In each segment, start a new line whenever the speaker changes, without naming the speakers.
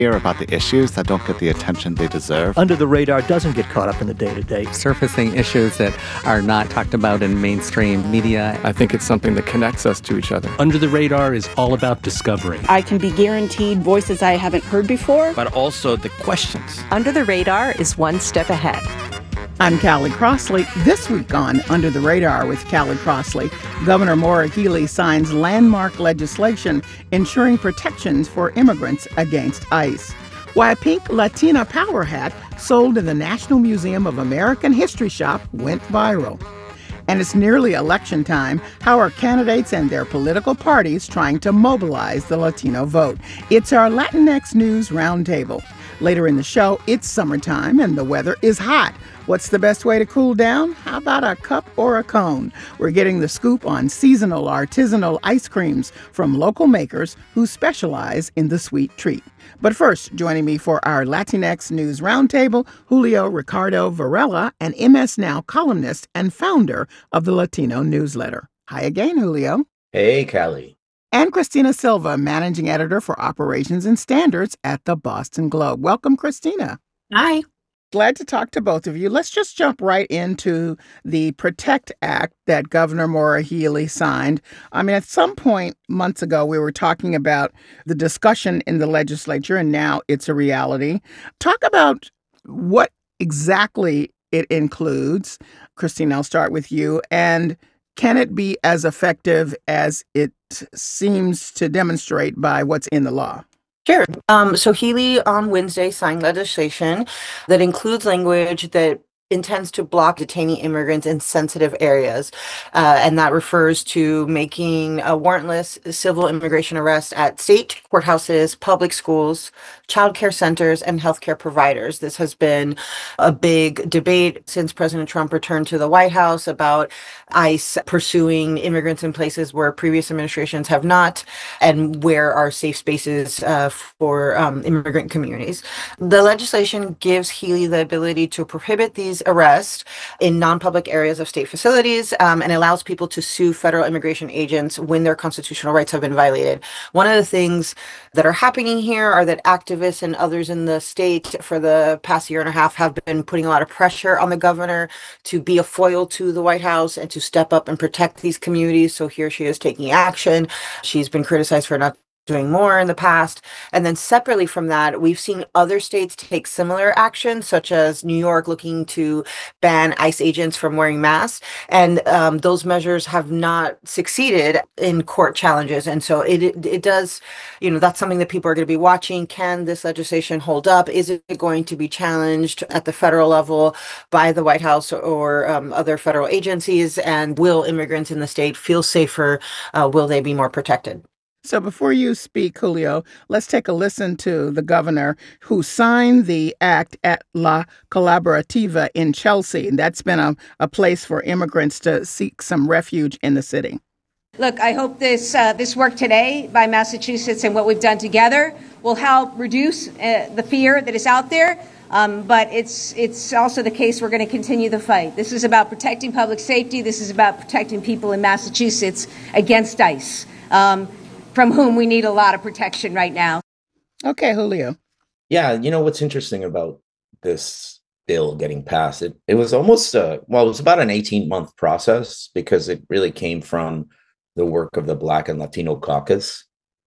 hear about the issues that don't get the attention they deserve.
Under the Radar doesn't get caught up in the day-to-day.
Surfacing issues that are not talked about in mainstream media.
I think it's something that connects us to each other.
Under the Radar is all about discovery.
I can be guaranteed voices I haven't heard before.
But also the questions.
Under the Radar is one step ahead.
I'm Callie Crossley. This week on Under the Radar with Callie Crossley, Governor Maura Healey signs landmark legislation ensuring protections for immigrants against ICE. Why a pink Latina power hat sold in the National Museum of American History shop went viral. And it's nearly election time. How are candidates and their political parties trying to mobilize the Latino vote? It's our Latinx News Roundtable. Later in the show, it's summertime and the weather is hot. What's the best way to cool down? How about a cup or a cone? We're getting the scoop on seasonal artisanal ice creams from local makers who specialize in the sweet treat. But first, joining me for our Latinx News Roundtable, Julio Ricardo Varela, an MS Now columnist and founder of the Latino newsletter. Hi again, Julio.
Hey, Callie.
And Christina Silva, managing editor for operations and standards at the Boston Globe. Welcome, Christina.
Hi.
Glad to talk to both of you. Let's just jump right into the PROTECT Act that Governor Maura Healey signed. I mean, at some point months ago, we were talking about the discussion in the legislature, and now it's a reality. Talk about what exactly it includes. Christine, I'll start with you. And can it be as effective as it seems to demonstrate by what's in the law?
Sure. So Healey on Wednesday signed legislation that includes language that intends to block detaining immigrants in sensitive areas. And that refers to making a warrantless civil immigration arrest at state courthouses, public schools, childcare centers, and healthcare providers. This has been a big debate since President Trump returned to the White House about ICE pursuing immigrants in places where previous administrations have not, and where are safe spaces for immigrant communities. The legislation gives Healey the ability to prohibit these arrests in non-public areas of state facilities and allows people to sue federal immigration agents when their constitutional rights have been violated. One of the things that are happening here are that activists and others in the state for the past year and a half have been putting a lot of pressure on the governor to be a foil to the White House and to step up and protect these communities. So here she is taking action. She's been criticized for not doing more in the past. And then separately from that, we've seen other states take similar action, such as New York looking to ban ICE agents from wearing masks. And those measures have not succeeded in court challenges. And so it does, that's something that people are going to be watching. Can this legislation hold up? Is it going to be challenged at the federal level by the White House or other federal agencies? And will immigrants in the state feel safer? Will they be more protected?
So before you speak, Julio, let's take a listen to the governor who signed the act at La Colaborativa in Chelsea. And that's been a place for immigrants to seek some refuge in the city.
Look, I hope this work today by Massachusetts and what we've done together will help reduce the fear that is out there. But it's also the case we're going to continue the fight. This is about protecting public safety. This is about protecting people in Massachusetts against ICE. From whom we need a lot of protection right now.
Okay, Julio.
Yeah, what's interesting about this bill getting passed, it was almost, it was about an 18-month process because it really came from the work of the Black and Latino Caucus.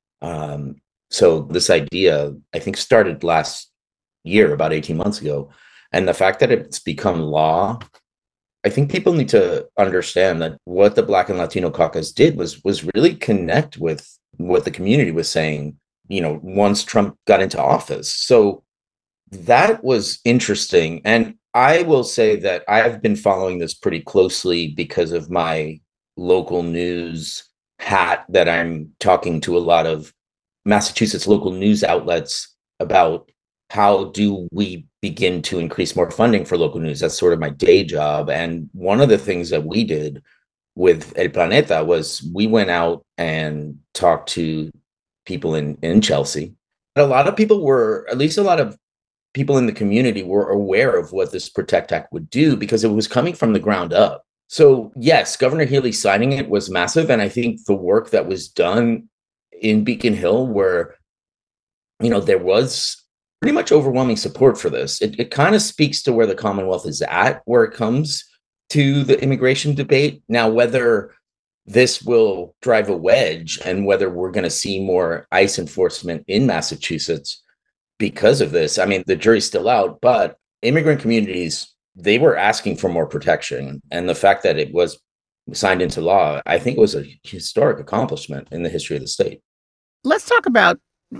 So this idea, I think, started last year, about 18 months ago. And the fact that it's become law, I think people need to understand that what the Black and Latino Caucus did was really connect with what the community was saying, once Trump got into office. So that was interesting. And I will say that I've been following this pretty closely because of my local news hat, that I'm talking to a lot of Massachusetts local news outlets about how do we begin to increase more funding for local news. That's sort of my day job. And one of the things that we did with El Planeta was we went out and talked to people in Chelsea. A lot of people were, at least a lot of people in the community were aware of what this PROTECT Act would do because it was coming from the ground up. So yes, Governor Healey signing it was massive. And I think the work that was done in Beacon Hill, where, there was pretty much overwhelming support for this. It kind of speaks to where the Commonwealth is at, where it comes to the immigration debate. Now, whether this will drive a wedge and whether we're going to see more ICE enforcement in Massachusetts because of this, I mean, the jury's still out, but immigrant communities, they were asking for more protection. And the fact that it was signed into law, I think it was a historic accomplishment in the history of the state.
Let's talk about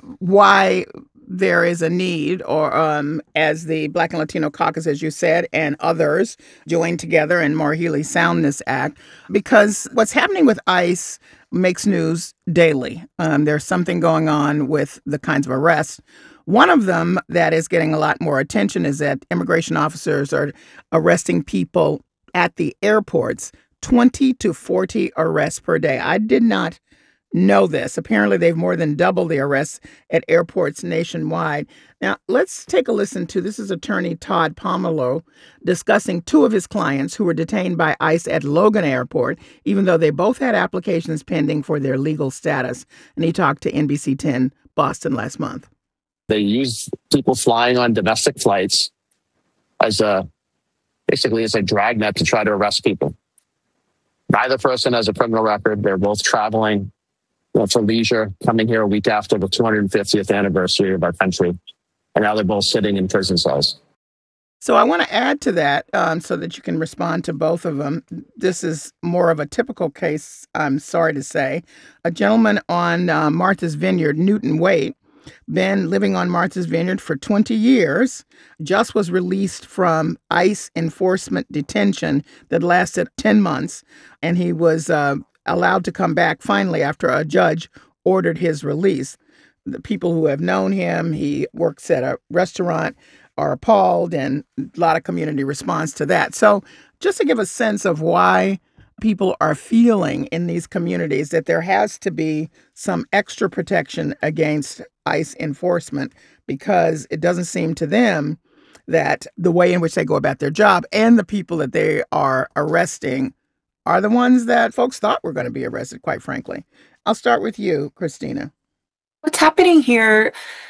why there is a need, or as the Black and Latino Caucus, as you said, and others joined together and Maura Healey signed this act, because what's happening with ICE makes news daily. There's something going on with the kinds of arrests. One of them that is getting a lot more attention is that immigration officers are arresting people at the airports, 20 to 40 arrests per day. I did not know this. Apparently, they've more than doubled the arrests at airports nationwide. Now, let's take a listen to, this is attorney Todd Pomerleau discussing two of his clients who were detained by ICE at Logan Airport, even though they both had applications pending for their legal status. And he talked to NBC 10 Boston last month.
They use people flying on domestic flights as basically as a dragnet to try to arrest people. Neither person has a criminal record. They're both traveling for leisure, coming here a week after the 250th anniversary of our country. And now they're both sitting in prison cells.
So I want to add to that so that you can respond to both of them. This is more of a typical case, I'm sorry to say. A gentleman on Martha's Vineyard, Newton Waite, been living on Martha's Vineyard for 20 years, just was released from ICE enforcement detention that lasted 10 months. And he was allowed to come back finally after a judge ordered his release. The people who have known him, he works at a restaurant, are appalled, and a lot of community response to that. So just to give a sense of why people are feeling in these communities that there has to be some extra protection against ICE enforcement, because it doesn't seem to them that the way in which they go about their job and the people that they are arresting are the ones that folks thought were going to be arrested, quite frankly. I'll start with you, Christina.
What's happening here,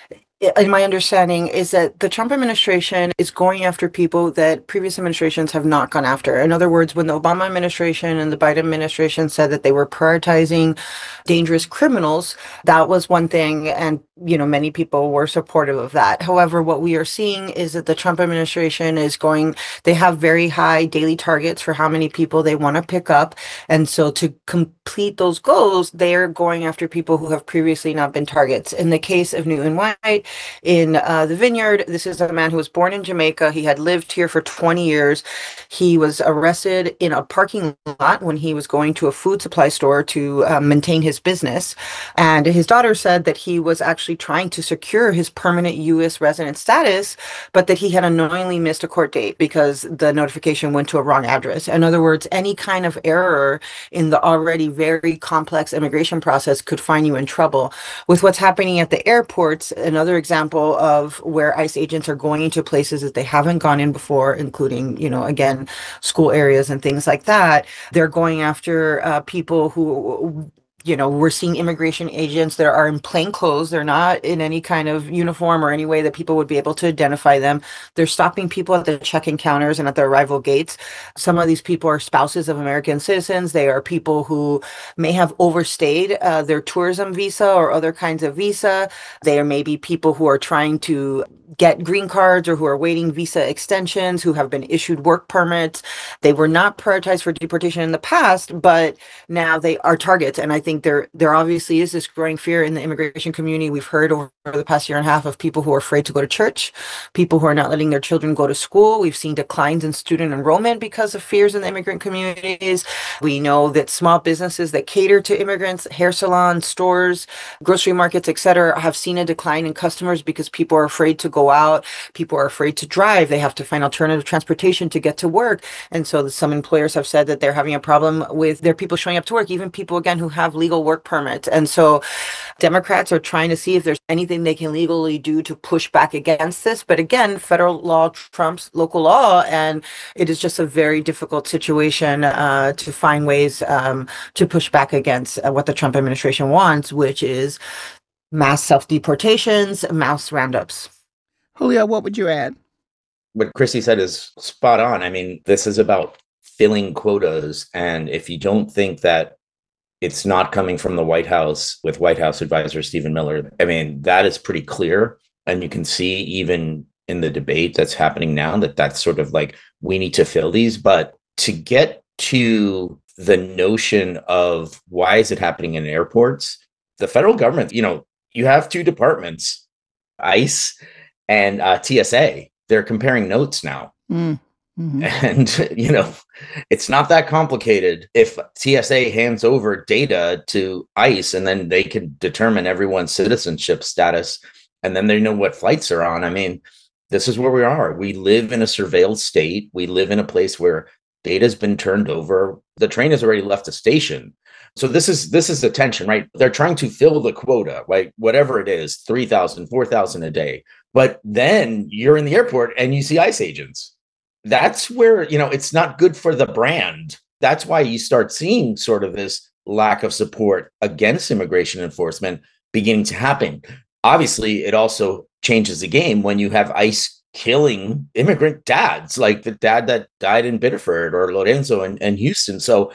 in my understanding, is that the Trump administration is going after people that previous administrations have not gone after. In other words, when the Obama administration and the Biden administration said that they were prioritizing dangerous criminals, that was one thing, and many people were supportive of that. However, what we are seeing is that the Trump administration they have very high daily targets for how many people they want to pick up. And so to complete those goals, they are going after people who have previously not been targets. In the case of Newton White, in the Vineyard, this is a man who was born in Jamaica. He had lived here for 20 years. He was arrested in a parking lot when he was going to a food supply store to maintain his business. And his daughter said that he was actually trying to secure his permanent U.S. resident status, but that he had unknowingly missed a court date because the notification went to a wrong address. In other words, any kind of error in the already very complex immigration process could find you in trouble. With what's happening at the airports, another example of where ICE agents are going into places that they haven't gone in before, including, again, school areas and things like that. They're going after people who we're seeing immigration agents that are in plain clothes. They're not in any kind of uniform or any way that people would be able to identify them. They're stopping people at the check-in counters and at the arrival gates. Some of these people are spouses of American citizens. They are people who may have overstayed their tourism visa or other kinds of visa. They are maybe people who are trying to get green cards or who are waiting visa extensions, who have been issued work permits. They were not prioritized for deportation in the past, but now they are targets. And I think there obviously is this growing fear in the immigration community. We've heard over the past year and a half of people who are afraid to go to church, people who are not letting their children go to school. We've seen declines in student enrollment because of fears in the immigrant communities. We know that small businesses that cater to immigrants, hair salons, stores, grocery markets, etc., have seen a decline in customers because people are afraid to go out. People are afraid to drive. They have to find alternative transportation to get to work. And so some employers have said that they're having a problem with their people showing up to work, even people, again, who have legal work permits. And so Democrats are trying to see if there's anything they can legally do to push back against this. But again, federal law trumps local law, and it is just a very difficult situation to find ways to push back against what the Trump administration wants, which is mass self-deportations, mass roundups.
Julio, what would you add?
What Chrissy said is spot on. I mean, this is about filling quotas. And if you don't think that it's not coming from the White House with White House advisor Stephen Miller, I mean, that is pretty clear. And you can see even in the debate that's happening now that that's sort of like, we need to fill these. But to get to the notion of why is it happening in airports, the federal government, you have two departments, ICE and TSA. They're comparing notes now. Mm-hmm. And, it's not that complicated. If TSA hands over data to ICE and then they can determine everyone's citizenship status and then they know what flights are on. I mean, this is where we are. We live in a surveilled state. We live in a place where data has been turned over. The train has already left the station. So this is the tension, right? They're trying to fill the quota, right? Whatever it is, 3,000, 4,000 a day. But then you're in the airport and you see ICE agents. That's where, it's not good for the brand. That's why you start seeing sort of this lack of support against immigration enforcement beginning to happen. Obviously, it also changes the game when you have ICE killing immigrant dads, like the dad that died in Biddeford or Lorenzo and Houston. So,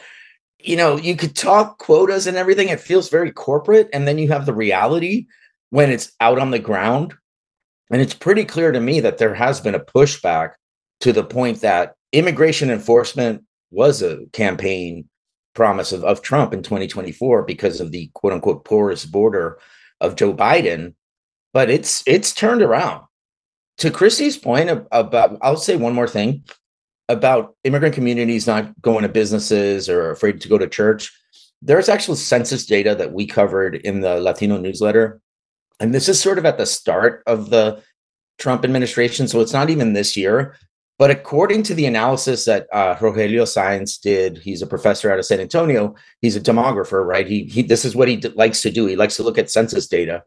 you could talk quotas and everything. It feels very corporate. And then you have the reality when it's out on the ground. And it's pretty clear to me that there has been a pushback to the point that immigration enforcement was a campaign promise of Trump in 2024 because of the quote unquote porous border of Joe Biden. But it's turned around. To Chrissy's point about, I'll say one more thing about immigrant communities not going to businesses or afraid to go to church. There's actual census data that we covered in the Latino newsletter. And this is sort of at the start of the Trump administration. So it's not even this year. But according to the analysis that Rogelio Sáenz did, he's a professor out of San Antonio. He's a demographer, right? He this is what he likes to do. He likes to look at census data.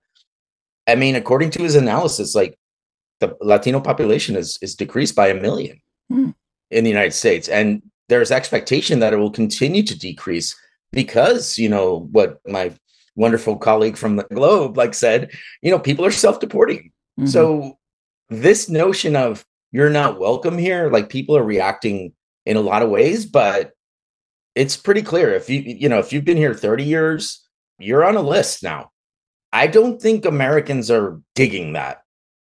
I mean, according to his analysis, like the Latino population is decreased by 1 million in the United States. And there's expectation that it will continue to decrease because, what my wonderful colleague from the Globe said, people are self-deporting. Mm-hmm. So this notion of you're not welcome here, people are reacting in a lot of ways, but it's pretty clear. If you've been here 30 years, you're on a list now. I don't think Americans are digging that.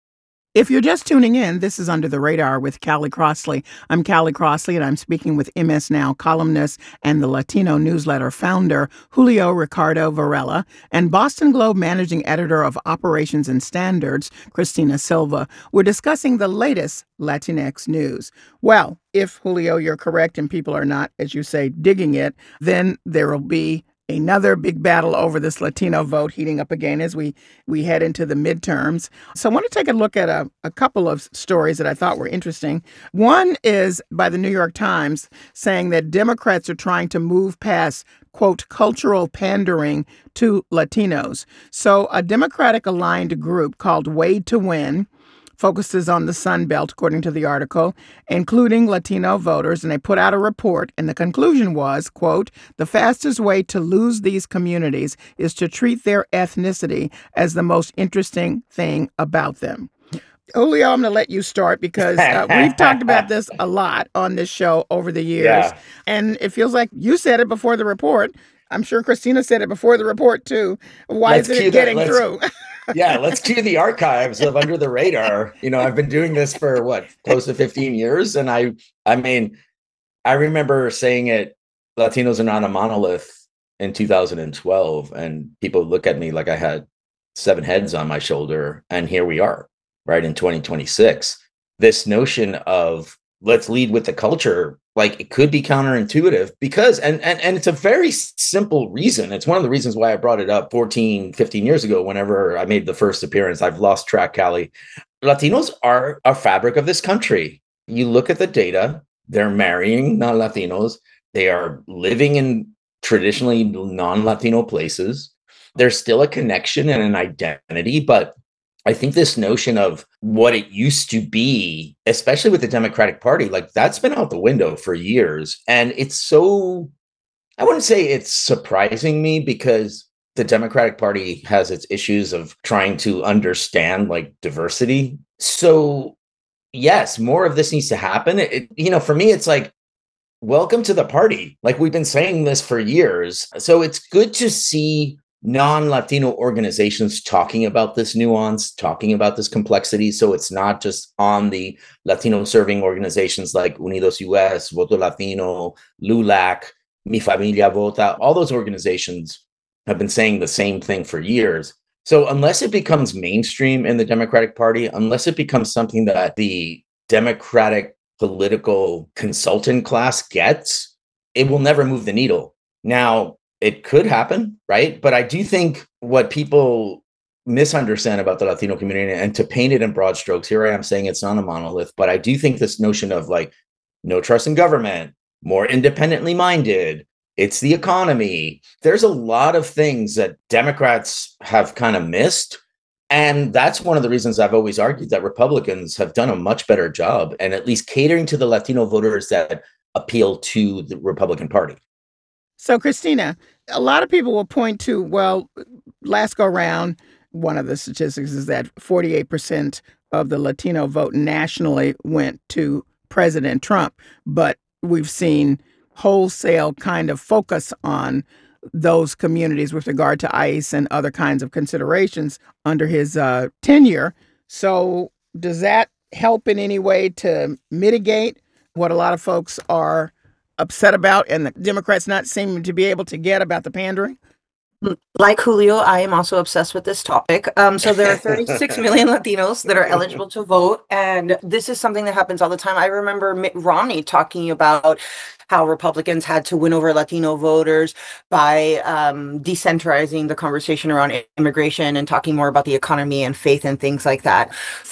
If you're just tuning in, this is Under the Radar with Callie Crossley. I'm Callie Crossley, and I'm speaking with MS Now columnist and the Latino newsletter founder, Julio Ricardo Varela, and Boston Globe managing editor of Operations and Standards, Christina Silva. We're discussing the latest Latinx news. Well, if, Julio, you're correct and people are not, as you say, digging it, then there will be another big battle over this Latino vote heating up again as we head into the midterms. So I want to take a look at a couple of stories that I thought were interesting. One is by the New York Times saying that Democrats are trying to move past, quote, cultural pandering to Latinos. So a Democratic-aligned group called Wade to Win focuses on the Sun Belt, according to the article, including Latino voters. And they put out a report. And the conclusion was, quote, the fastest way to lose these communities is to treat their ethnicity as the most interesting thing about them. Julio, I'm going to let you start because we've talked about this a lot on this show over the years. Yeah. And it feels like you said it before the report. I'm sure Christina said it before the report, too. Why isn't it getting through?
Yeah, let's cue the archives of Under the Radar. I've been doing this for close to 15 years. And I remember saying it, Latinos are not a monolith in 2012. And people look at me like I had 7 heads on my shoulder. And here we are, right, in 2026. This notion of let's lead with the culture, it could be counterintuitive because, and it's a very simple reason. It's one of the reasons why I brought it up 14, 15 years ago, whenever I made the first appearance. I've lost track, Callie. Latinos are a fabric of this country. You look at the data, they're marrying non-Latinos. They are living in traditionally non-Latino places. There's still a connection and an identity, but I think this notion of what it used to be, especially with the Democratic Party, that's been out the window for years. And it's so, I wouldn't say it's surprising me because the Democratic Party has its issues of trying to understand diversity So, yes, more of this needs to happen. For me, it's like, welcome to the party. Like, we've been saying this for years. So it's good to see non-Latino organizations talking about this nuance, talking about this complexity. So it's not just on the Latino serving organizations like Unidos US, Voto Latino, LULAC, Mi Familia Vota. All those organizations have been saying the same thing for years. So unless it becomes mainstream in the Democratic Party, unless it becomes something that the Democratic political consultant class gets, it will never move the needle. Now, it could happen, right? But I do think what people misunderstand about the Latino community, and to paint it in broad strokes, here I am saying it's not a monolith, but I do think this notion of like no trust in government, more independently minded, it's the economy. There's a lot of things that Democrats have kind of missed. And that's one of the reasons I've always argued that Republicans have done a much better job and at least catering to the Latino voters that appeal to the Republican Party.
So, Christina, a lot of people will point to, well, last go round, one of the statistics is that 48% of the Latino vote nationally went to President Trump. But we've seen wholesale kind of focus on those communities with regard to ICE and other kinds of considerations under his tenure. So does that help in any way to mitigate what a lot of folks are upset about and the Democrats not seeming to be able to get about the pandering?
Like Julio, I am also obsessed with this topic. So there are 36 million Latinos that are eligible to vote. And this is something that happens all the time. I remember Mitt Romney talking about how Republicans had to win over Latino voters by decentralizing the conversation around immigration and talking more about the economy and faith and things like that.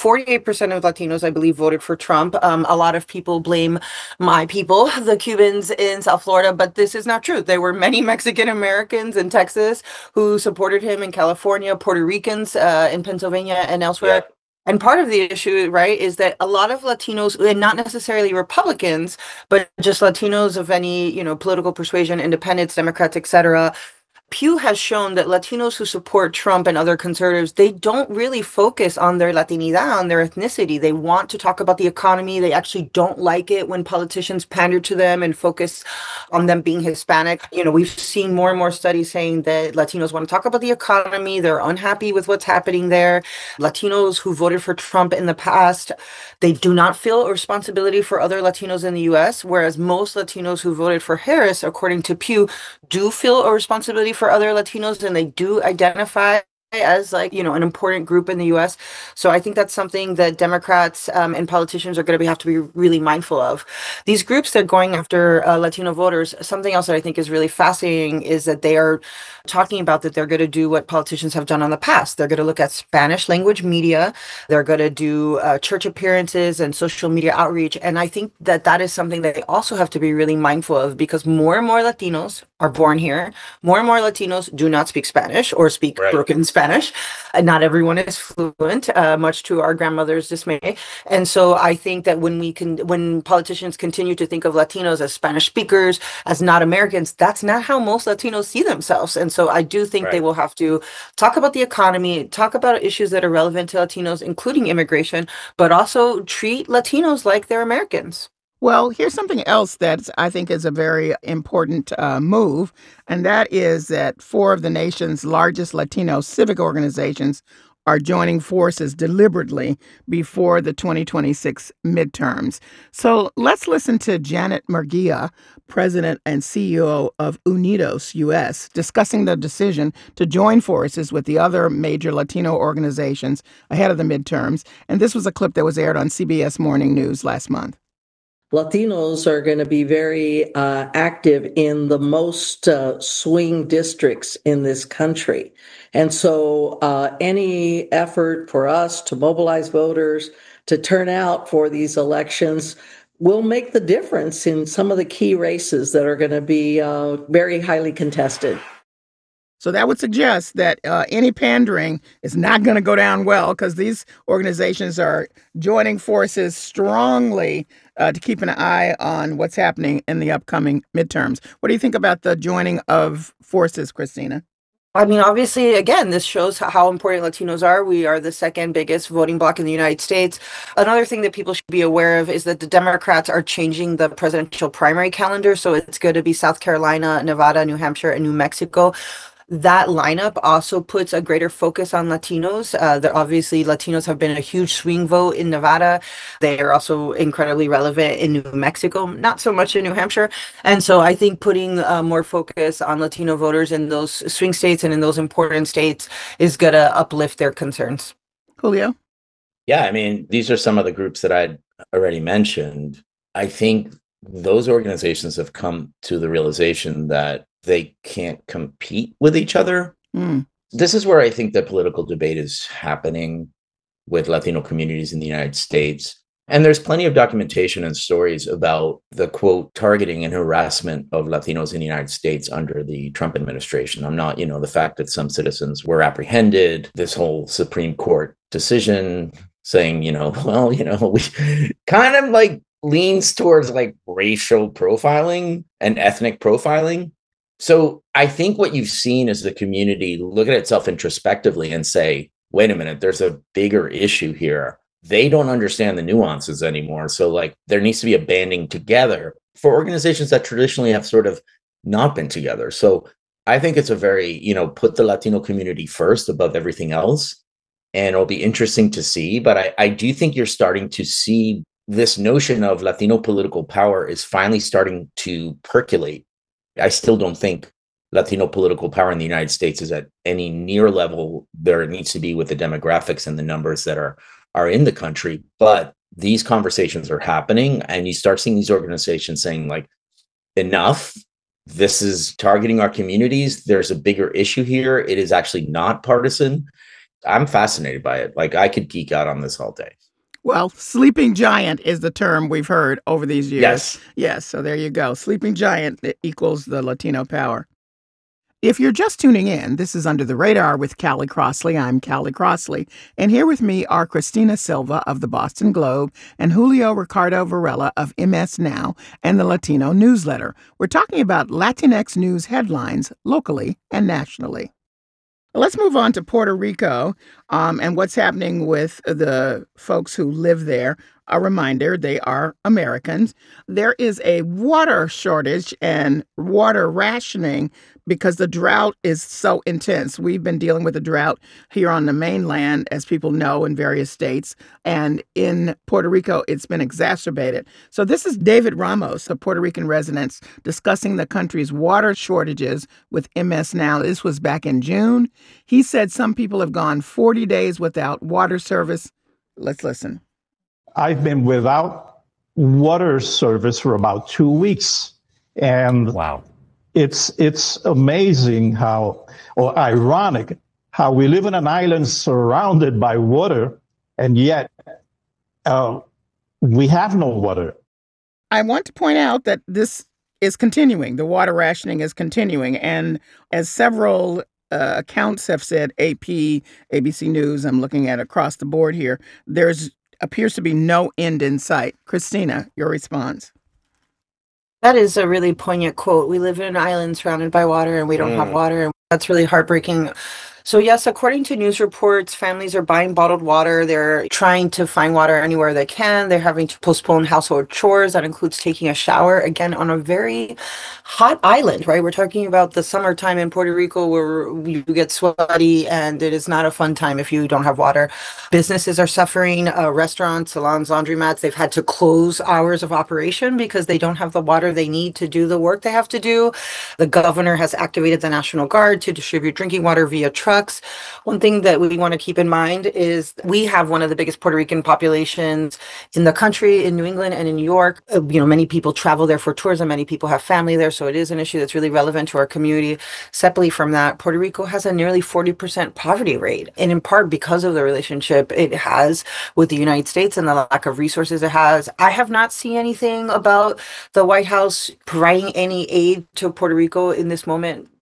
48% of Latinos, I believe, voted for Trump. A lot of people blame my people, the Cubans in South Florida, but this is not true. There were many Mexican Americans in Texas who supported him in California, Puerto Ricans in Pennsylvania and elsewhere. Yeah. And part of the issue, right, is that a lot of Latinos, and not necessarily Republicans, but just Latinos of any, political persuasion, independents, Democrats, et cetera, Pew has shown that Latinos who support Trump and other conservatives, they don't really focus on their Latinidad, on their ethnicity. They want to talk about the economy. They actually don't like it when politicians pander to them and focus on them being Hispanic. We've seen more and more studies saying that Latinos want to talk about the economy. They're unhappy with what's happening there. Latinos who voted for Trump in the past, they do not feel a responsibility for other Latinos in the U.S., whereas most Latinos who voted for Harris, according to Pew, do feel a responsibility for other Latinos, and they do identify as an important group in the U.S. So I think that's something that Democrats and politicians are going to have to be really mindful of. These groups that are going after Latino voters, something else that I think is really fascinating is that they are talking about that they're going to do what politicians have done in the past. They're going to look at Spanish language media. They're going to do church appearances and social media outreach. And I think that that is something that they also have to be really mindful of, because more and more Latinos are born here. More and more Latinos do not speak Spanish or speak broken Spanish. Not everyone is fluent, much to our grandmother's dismay. And so I think that when politicians continue to think of Latinos as Spanish speakers, as not Americans, that's not how most Latinos see themselves. And so I do think they will have to talk about the economy, talk about issues that are relevant to Latinos, including immigration, but also treat Latinos like they're Americans.
Well, here's something else that I think is a very important move, and that is that 4 of the nation's largest Latino civic organizations are joining forces deliberately before the 2026 midterms. So let's listen to Janet Murguia, president and CEO of Unidos US, discussing the decision to join forces with the other major Latino organizations ahead of the midterms. And this was a clip that was aired on CBS Morning News last month.
Latinos are going to be very active in the most swing districts in this country. And so any effort for us to mobilize voters to turn out for these elections will make the difference in some of the key races that are going to be very highly contested.
So that would suggest that any pandering is not going to go down well, because these organizations are joining forces strongly to keep an eye on what's happening in the upcoming midterms. What do you think about the joining of forces, Christina?
I mean, obviously, again, this shows how important Latinos are. We are the second biggest voting bloc in the United States. Another thing that people should be aware of is that the Democrats are changing the presidential primary calendar. So it's going to be South Carolina, Nevada, New Hampshire, and New Mexico. That lineup also puts a greater focus on Latinos. That obviously Latinos have been a huge swing vote in Nevada. They are also incredibly relevant in New Mexico, not so much in New Hampshire. And so I think putting more focus on Latino voters in those swing states and in those important states is going to uplift their concerns.
Julio?
Yeah, I mean, these are some of the groups that I'd already mentioned. I think those organizations have come to the realization that they can't compete with each other. This is where I think the political debate is happening with Latino communities in the United States. And there's plenty of documentation and stories about the, quote, targeting and harassment of Latinos in the United States under the Trump administration. I'm not, the fact that some citizens were apprehended, this whole Supreme Court decision saying, we kind of like leans towards like racial profiling and ethnic profiling. So I think what you've seen is the community look at itself introspectively and say, wait a minute, there's a bigger issue here. They don't understand the nuances anymore. So like there needs to be a banding together for organizations that traditionally have sort of not been together. So I think it's a very, put the Latino community first above everything else. And it'll be interesting to see. But I do think you're starting to see this notion of Latino political power is finally starting to percolate. I still don't think Latino political power in the United States is at any near level there needs to be with the demographics and the numbers that are in the country. But these conversations are happening, and you start seeing these organizations saying like, enough, this is targeting our communities. There's a bigger issue here. It is actually not partisan. I'm fascinated by it. Like I could geek out on this all day.
Well, sleeping giant is the term we've heard over these years.
Yes.
Yes. So there you go. Sleeping giant equals the Latino power. If you're just tuning in, this is Under the Radar with Callie Crossley. I'm Callie Crossley. And here with me are Christina Silva of the Boston Globe and Julio Ricardo Varela of MS Now and the Latino Newsletter. We're talking about Latinx news headlines locally and nationally. Let's move on to Puerto Rico and what's happening with the folks who live there. A reminder, they are Americans. There is a water shortage and water rationing because the drought is so intense. We've been dealing with a drought here on the mainland, as people know, in various states. And in Puerto Rico, it's been exacerbated. So this is David Ramos, a Puerto Rican resident, discussing the country's water shortages with MS Now. This was back in June. He said some people have gone 40 days without water service. Let's listen.
I've been without water service for about 2 weeks. And wow. It's amazing or ironic how we live in an island surrounded by water, and yet we have no water.
I want to point out that this is continuing. The water rationing is continuing. And as several accounts have said, AP, ABC News, I'm looking at across the board here, there's appears to be no end in sight. Christina, your response.
That is a really poignant quote. We live in an island surrounded by water and we don't have water. And that's really heartbreaking. So yes, according to news reports, families are buying bottled water. They're trying to find water anywhere they can. They're having to postpone household chores. That includes taking a shower, again, on a very hot island, right? We're talking about the summertime in Puerto Rico where you get sweaty and it is not a fun time if you don't have water. Businesses are suffering, restaurants, salons, laundromats. They've had to close hours of operation because they don't have the water they need to do the work they have to do. The governor has activated the National Guard to distribute drinking water via trucks. One thing that we want to keep in mind is we have one of the biggest Puerto Rican populations in the country, in New England and in New York. Many people travel there for tourism. Many people have family there. So it is an issue that's really relevant to our community. Separately from that, Puerto Rico has a nearly 40% poverty rate. And in part because of the relationship it has with the United States and the lack of resources it has. I have not seen anything about the White House providing any aid to Puerto Rico in this moment.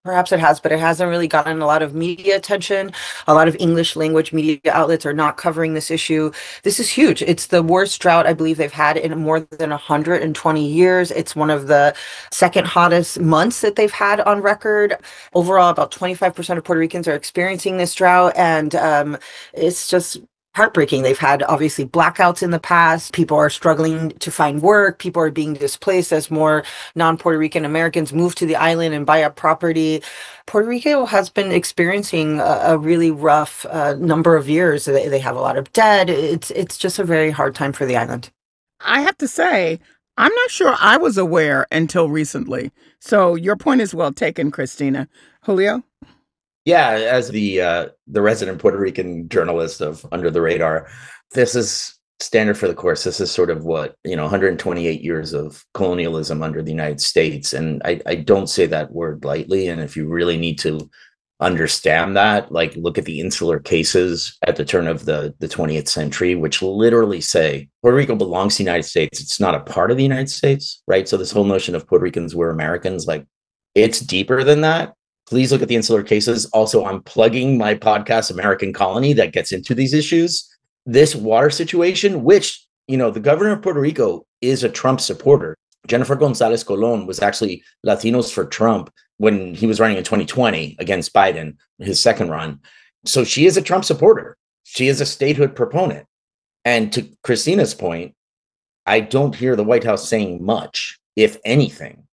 Perhaps it has, but it hasn't really gotten a lot of media attention. A lot of English language media outlets are not covering this issue. This is huge. It's the worst drought I believe they've had in more than 120 years. It's one of the second hottest months that they've had on record. Overall, about 25% of Puerto Ricans are experiencing this drought, and it's just heartbreaking. They've had obviously blackouts in the past. People are struggling to find work. People are being displaced as more non-Puerto Rican Americans move to the island and buy up property. Puerto Rico has been experiencing a really rough number of years. They have a lot of debt. It's just a very hard time for the island.
I have to say, I'm not sure I was aware until recently. So your point is well taken, Christina. Julio?
Yeah, as the resident Puerto Rican journalist of Under the Radar, this is standard for the course. This is sort of what, 128 years of colonialism under the United States. And I don't say that word lightly. And if you really need to understand that, like, look at the insular cases at the turn of the 20th century, which literally say Puerto Rico belongs to the United States. It's not a part of the United States, right? So this whole notion of Puerto Ricans were Americans, like, it's deeper than that. Please look at the insular cases. Also, I'm plugging my podcast, American Colony, that gets into these issues. This water situation, which, the governor of Puerto Rico is a Trump supporter. Jennifer Gonzalez Colon was actually Latinos for Trump when he was running in 2020 against Biden, his second run. So she is a Trump supporter. She is a statehood proponent. And to Christina's point, I don't hear the White House saying much, if anything.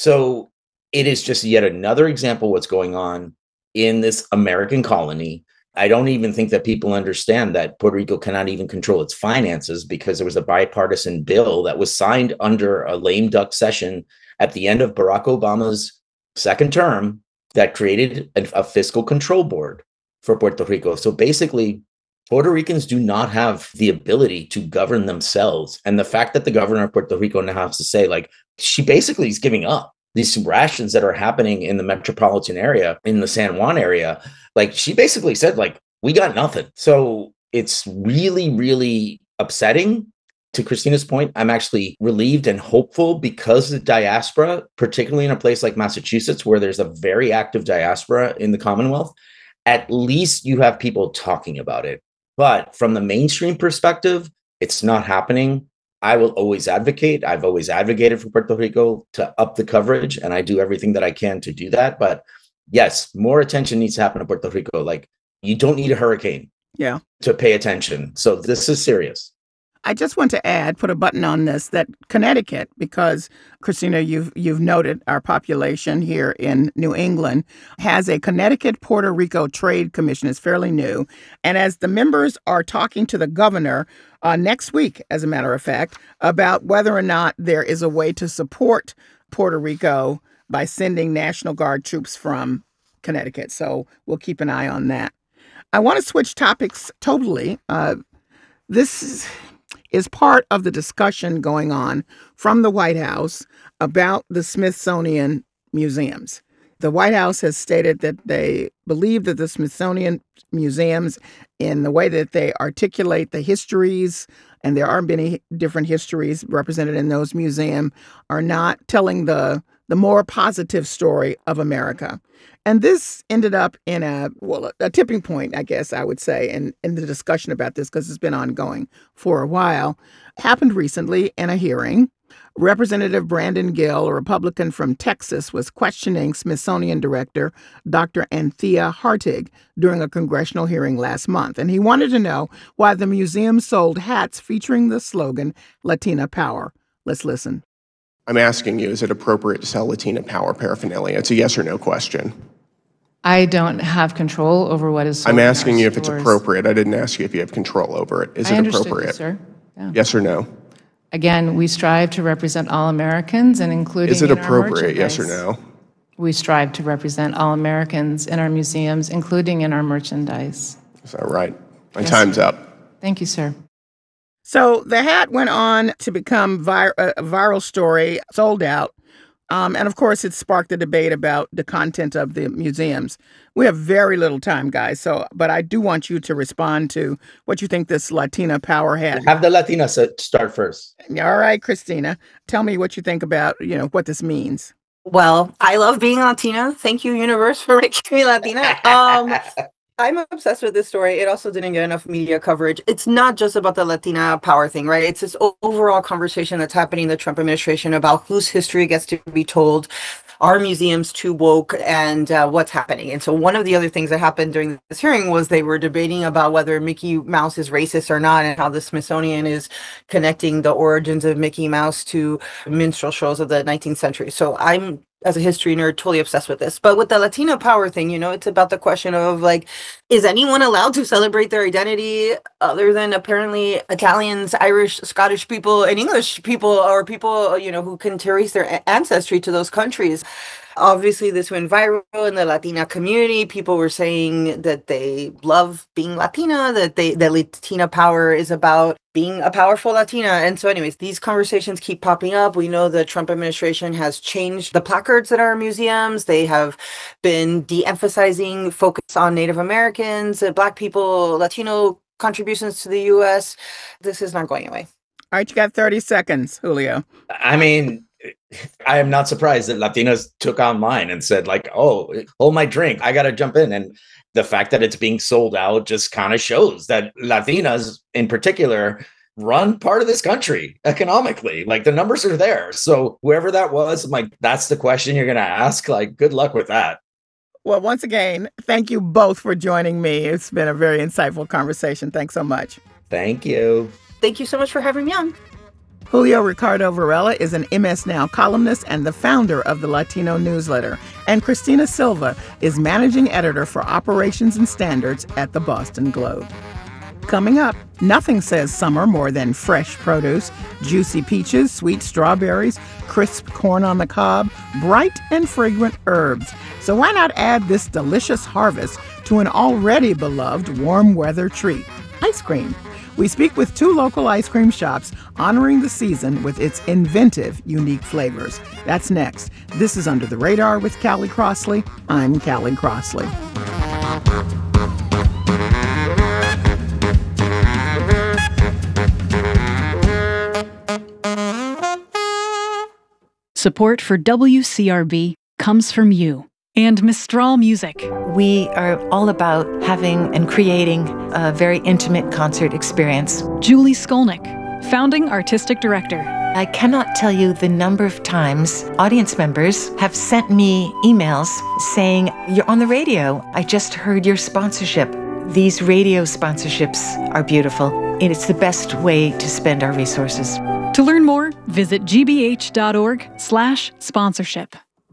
So it is just yet another example of what's going on in this American colony. I don't even think that people understand that Puerto Rico cannot even control its finances because there was a bipartisan bill that was signed under a lame duck session at the end of Barack Obama's second term that created a fiscal control board for Puerto Rico. So basically, Puerto Ricans do not have the ability to govern themselves. And the fact that the governor of Puerto Rico now has to say, like, she basically is giving up. These rations that are happening in the metropolitan area, in the San Juan area, like, she basically said, like, we got nothing. So it's really, really upsetting. To Christina's point, I'm actually relieved and hopeful because the diaspora, particularly in a place like Massachusetts, where there's a very active diaspora in the Commonwealth, at least you have people talking about it. But from the mainstream perspective, it's not happening. I will always advocate. I've always advocated for Puerto Rico to up the coverage, and I do everything that I can to do that. But yes, more attention needs to happen to Puerto Rico. Like, you don't need a hurricane to pay attention. So this is serious.
I just want to add, put a button on this, that Connecticut, because Christina, you've noted our population here in New England, has a Connecticut Puerto Rico Trade Commission. It's fairly new. And as the members are talking to the governor next week, as a matter of fact, about whether or not there is a way to support Puerto Rico by sending National Guard troops from Connecticut. So we'll keep an eye on that. I want to switch topics totally. This is part of the discussion going on from the White House about the Smithsonian museums. The White House has stated that they believe that the Smithsonian museums, in the way that they articulate the histories, and there are many different histories represented in those museums, are not telling the more positive story of America. And this ended up in a tipping point, I guess I would say, in the discussion about this, because it's been ongoing for a while. Happened recently in a hearing. Representative Brandon Gill, a Republican from Texas, was questioning Smithsonian Director Dr. Anthea Hartig during a congressional hearing last month. And he wanted to know why the museum sold hats featuring the slogan, Latina Power. Let's listen.
I'm asking you, is it appropriate to sell Latina Power paraphernalia? It's a yes or no question.
I don't have control over what is sold.
I'm asking you if it's appropriate. I didn't ask you if you have control over it. Is it appropriate?
You, sir. Yeah.
Yes or no?
Again, we strive to represent all Americans, and including
Is it appropriate, yes or no?
We strive to represent all Americans in our museums, including in our merchandise.
Is that right? My time's up.
Thank you, sir.
So the hat went on to become a viral story, sold out. And of course, it sparked a debate about the content of the museums. We have very little time, guys. But I do want you to respond to what you think this Latina Power hat.
Have the Latina start first.
All right, Christina, tell me what you think about, what this means.
Well, I love being Latina. Thank you, universe, for making me Latina. I'm obsessed with this story. It also didn't get enough media coverage. It's not just about the Latina power thing, right? It's this overall conversation that's happening in the Trump administration about whose history gets to be told. Are museums too woke, and what's happening? And so one of the other things that happened during this hearing was they were debating about whether Mickey Mouse is racist or not, and how the Smithsonian is connecting the origins of Mickey Mouse to minstrel shows of the 19th century. So I'm, as a history nerd, totally obsessed with this. But with the Latina power thing, it's about the question of like, is anyone allowed to celebrate their identity other than apparently Italians, Irish, Scottish people, and English people, or people, who can trace their ancestry to those countries? Obviously, this went viral in the Latina community. People were saying that they love being Latina, that Latina power is about being a powerful Latina. And so anyways, these conversations keep popping up. We know the Trump administration has changed the placards that are in museums. They have been de-emphasizing focus on Native Americans, Black people, Latino contributions to the U.S. This is not going away.
All right, you got 30 seconds, Julio.
I mean, I am not surprised that Latinos took online and said, like, oh, hold my drink, I got to jump in. And the fact that it's being sold out just kind of shows that Latinas in particular run part of this country economically. Like, the numbers are there. So whoever that was, I'm like, that's the question you're going to ask. Like, good luck with that.
Well, once again, thank you both for joining me. It's been a very insightful conversation. Thanks so much.
Thank you.
Thank you so much for having me on.
Julio Ricardo Varela is an MS Now columnist and the founder of the Latino newsletter. And Christina Silva is managing editor for operations and standards at the Boston Globe. Coming up, nothing says summer more than fresh produce, juicy peaches, sweet strawberries, crisp corn on the cob, bright and fragrant herbs. So why not add this delicious harvest to an already beloved warm weather treat, ice cream? We speak with two local ice cream shops honoring the season with its inventive, unique flavors. That's next. This is Under the Radar with Callie Crossley. I'm Callie Crossley.
Support for WCRB comes from you and Mistral Music.
We are all about having and creating a very intimate concert experience.
Julie Skolnick, founding artistic director.
I cannot tell you the number of times audience members have sent me emails saying, "You're on the radio. I just heard your sponsorship." These radio sponsorships are beautiful, and it's the best way to spend our resources.
To learn more, visit gbh.org/sponsorship.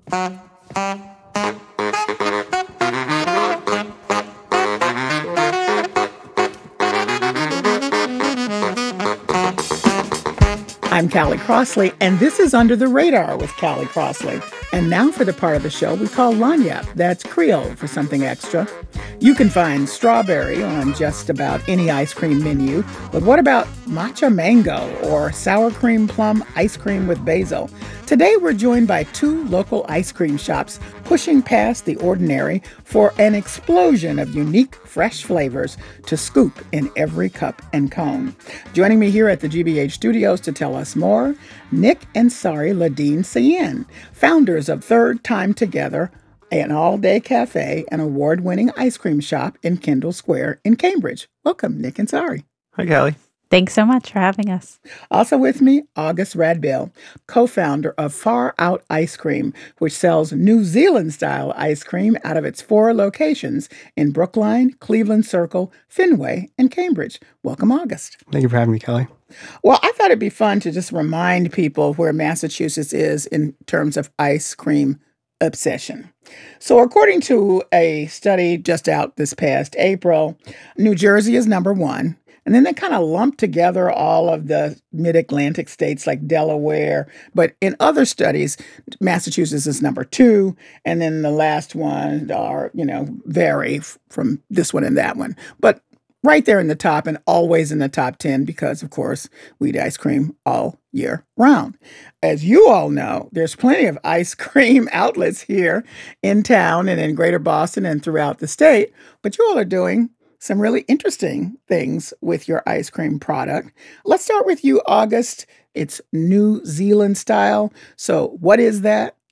I'm Callie Crossley, and this is Under the Radar with Callie Crossley. And now for the part of the show we call Lagniappe. That's Creole for something extra. You can find strawberry on just about any ice cream menu, but what about matcha mango or sour cream plum ice cream with basil? Today we're joined by two local ice cream shops pushing past the ordinary for an explosion of unique, fresh flavors to scoop in every cup and cone. Joining me here at the GBH studios to tell us more, Nick and Sari Ladine Sayin, founders of Third Time Together, an all-day cafe and award-winning ice cream shop in Kendall Square in Cambridge. Welcome, Nick and Sari.
Hi, Callie.
Thanks so much for having us.
Also with me, August Radbill, co-founder of Far Out Ice Cream, which sells New Zealand-style ice cream out of its 4 locations in Brookline, Cleveland Circle, Fenway, and Cambridge. Welcome, August.
Thank you for having me, Callie.
Well, I thought it'd be fun to just remind people where Massachusetts is in terms of ice cream obsession. So according to a study just out this past April, New Jersey is number 1. And then they kind of lump together all of the mid-Atlantic states like Delaware. But in other studies, Massachusetts is number 2. And then the last one are, vary from this one and that one. But right there in the top and always in the top 10 because, of course, we eat ice cream all year round. As you all know, there's plenty of ice cream outlets here in town and in Greater Boston and throughout the state. But you all are doing some really interesting things with your ice cream product. Let's start with you, August. It's New Zealand style. So what is that?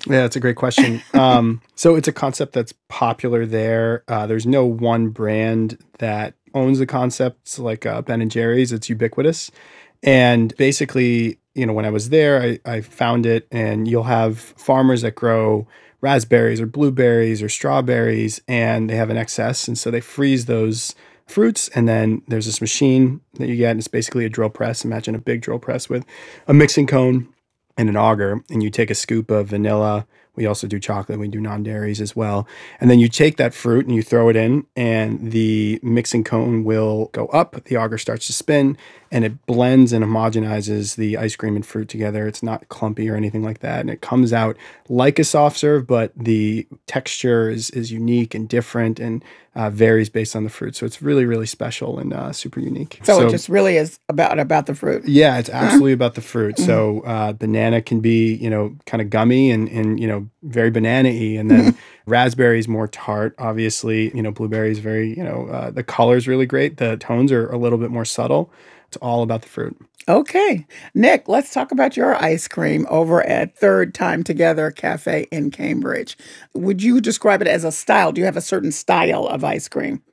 Yeah, that's a great question. So it's a concept that's popular there. There's no one brand that owns the concepts like Ben & Jerry's. It's ubiquitous. And basically, when I was there, I found it, and you'll have farmers that grow raspberries or blueberries or strawberries, and they have an excess. And so they freeze those fruits, and then there's this machine that you get, and it's basically a drill press. Imagine a big drill press with a mixing cone and an auger, and you take a scoop of vanilla. We also do chocolate. We do non-dairies as well. And then you take that fruit and you throw it in, and the mixing cone will go up. The auger starts to spin, and it blends and homogenizes the ice cream and fruit together. It's not clumpy or anything like that. And it comes out like a soft serve, but the texture is unique and different and varies based on the fruit. So it's really, really special and super unique.
So it just really is about the fruit.
Yeah, it's absolutely about the fruit. So banana can be, kind of gummy and very banana-y. And then raspberry is more tart, obviously. Blueberry is very, the color's really great. The tones are a little bit more subtle. It's all about the fruit.
Okay. Nick, let's talk about your ice cream over at Third Time Together Cafe in Cambridge. Would you describe it as a style? Do you have a certain style of ice cream?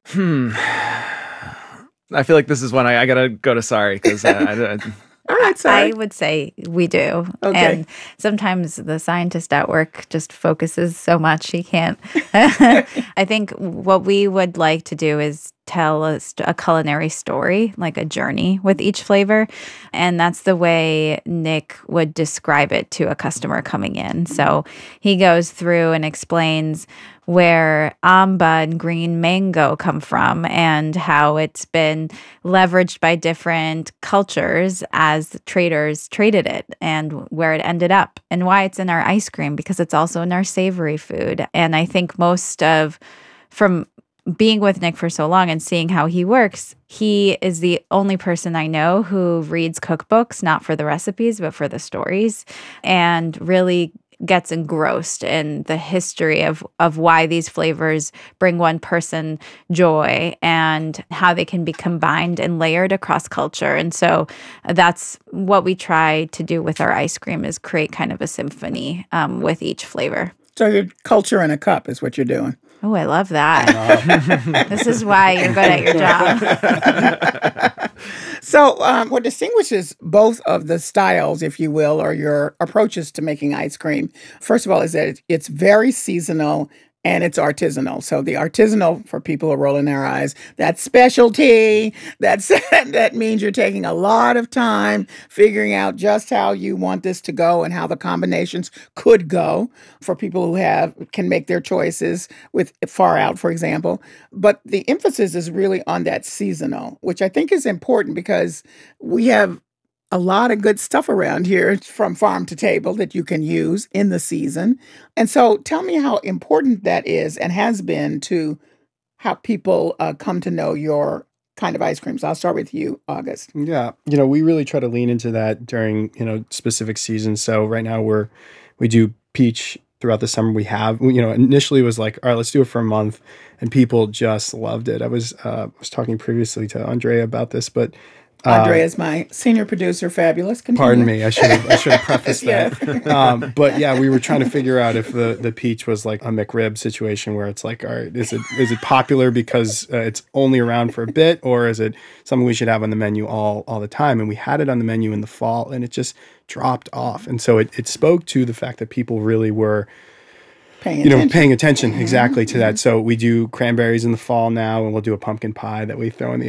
I feel like this is when I got to go to Sari because
All right, Sari.
I would say we do.
Okay.
And sometimes the scientist at work just focuses so much he can't. I think what we would like to do is tell a culinary story, like a journey with each flavor. And that's the way Nick would describe it to a customer coming in. So he goes through and explains where amba and green mango come from and how it's been leveraged by different cultures as traders traded it and where it ended up and why it's in our ice cream because it's also in our savory food. And I think from being with Nick for so long and seeing how he works, he is the only person I know who reads cookbooks, not for the recipes, but for the stories, and really gets engrossed in the history of why these flavors bring one person joy and how they can be combined and layered across culture. And so that's what we try to do with our ice cream is create kind of a symphony with each flavor.
So your culture in a cup is what you're doing.
Oh, I love that. This is why you're good at your job.
So what distinguishes both of the styles, if you will, or your approaches to making ice cream, first of all, is that it's very seasonal and it's artisanal. So the artisanal, for people who are rolling their eyes, that's specialty. That means you're taking a lot of time figuring out just how you want this to go and how the combinations could go for people who can make their choices with Far Out, for example. But the emphasis is really on that seasonal, which I think is important because we have a lot of good stuff around here from farm to table that you can use in the season. And so tell me how important that is and has been to how people come to know your kind of ice creams. I'll start with you, August.
Yeah. We really try to lean into that during, specific seasons. So right now we do peach throughout the summer. We have, initially it was like, all right, let's do it for a month. And people just loved it. I was talking previously to Andrea about this, but
Andrea is my senior producer. Fabulous. Continue.
Pardon me. I should have prefaced that. But yeah, we were trying to figure out if the peach was like a McRib situation where it's like, all right, is it popular because it's only around for a bit, or is it something we should have on the menu all the time? And we had it on the menu in the fall, and it just dropped off. And so it spoke to the fact that people really were paying attention exactly to that. So we do cranberries in the fall now, and we'll do a pumpkin pie that we throw in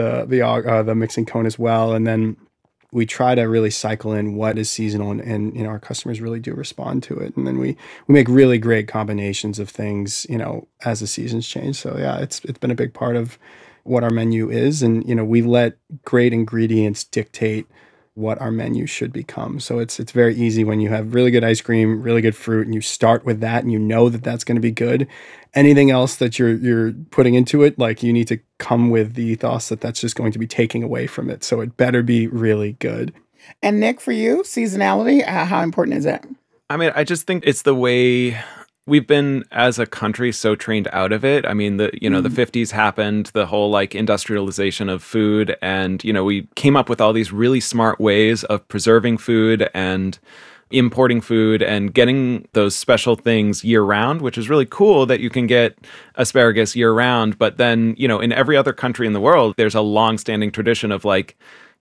the mixing cone as well. And then we try to really cycle in what is seasonal, and our customers really do respond to it. And then we make really great combinations of things, as the seasons change. So yeah, it's been a big part of what our menu is, and we let great ingredients dictate what our menu should become. So it's very easy when you have really good ice cream, really good fruit, and you start with that and you know that that's going to be good. Anything else that you're putting into it, like you need to come with the ethos that that's just going to be taking away from it. So it better be really good.
And Nick, for you, seasonality, how important is that?
I mean, I just think it's the way we've been as a country so trained out of it. I mean, the 50s happened, the whole like industrialization of food. And, we came up with all these really smart ways of preserving food and importing food and getting those special things year round, which is really cool that you can get asparagus year round. But then, in every other country in the world, there's a long-standing tradition of like,